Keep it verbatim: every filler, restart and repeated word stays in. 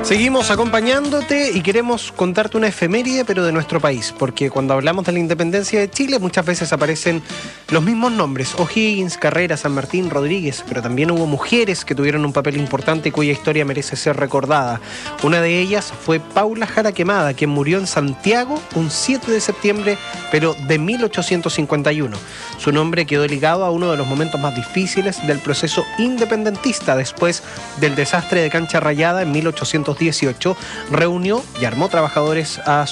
Seguimos acompañándote y queremos contarte una efeméride, pero de nuestro país, porque cuando hablamos de la independencia de Chile muchas veces aparecen los mismos nombres: O'Higgins, Carrera, San Martín, Rodríguez, pero también hubo mujeres que tuvieron un papel importante y cuya historia merece ser recordada. Una de ellas fue Paula Jara Quemada, quien murió en Santiago un siete de septiembre, pero de mil ochocientos cincuenta y uno. Su nombre quedó ligado a uno de los momentos más difíciles del proceso independentista después del desastre de Cancha Rayada en mil ochocientos dieciocho. Reunió y armó trabajadores a